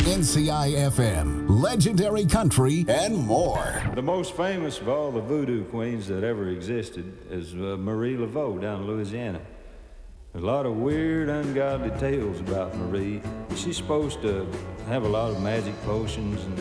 NCI-FM, Legendary Country, and more. The most famous of all the voodoo queens that ever existed is Marie Laveau down in Louisiana. There's a lot of weird, ungodly tales about Marie. She's supposed to have a lot of magic potions and